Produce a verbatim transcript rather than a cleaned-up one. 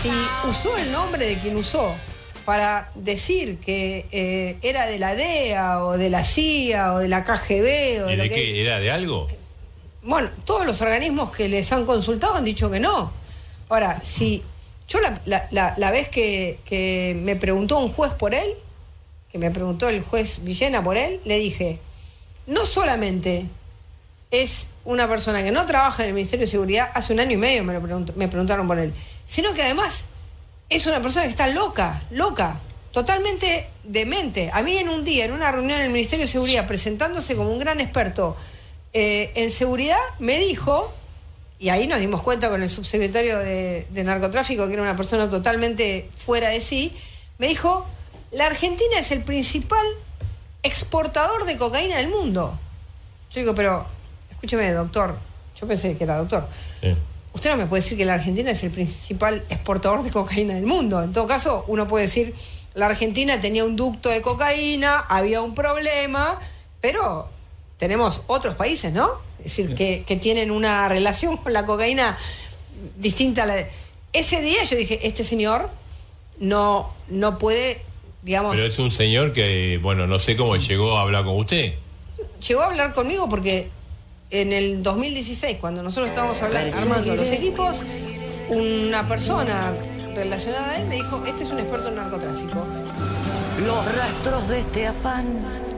si usó el nombre de quien usó para decir que eh, era de la D E A o de la C I A o de la K G B o de, ¿Y de lo qué? que... ¿Era de algo? Bueno, todos los organismos que les han consultado han dicho que no. Ahora, si yo la, la, la, la vez que, que me preguntó un juez por él, que me preguntó el juez Villena por él, le dije, no solamente es una persona que no trabaja en el Ministerio de Seguridad, hace un año y medio me, lo pregunt- me preguntaron por él, sino que además es una persona que está loca, loca, totalmente demente. A mí en un día, en una reunión en el Ministerio de Seguridad, presentándose como un gran experto eh, en seguridad, me dijo, y ahí nos dimos cuenta con el subsecretario de, de narcotráfico, que era una persona totalmente fuera de sí, me dijo, la Argentina es el principal exportador de cocaína del mundo. Yo digo, pero, escúcheme, doctor, yo pensé que era doctor. Sí. Usted no me puede decir que la Argentina es el principal exportador de cocaína del mundo. En todo caso, uno puede decir, la Argentina tenía un ducto de cocaína, había un problema, pero tenemos otros países, ¿no? Es decir, que, que tienen una relación con la cocaína distinta a la de... Ese día yo dije, este señor no, no puede, digamos... Pero es un señor que, bueno, no sé cómo llegó a hablar con usted. Llegó a hablar conmigo porque en el dos mil dieciséis, cuando nosotros estábamos hablando, armando los equipos, una persona relacionada a él me dijo, este es un experto en narcotráfico. Los rastros de este afán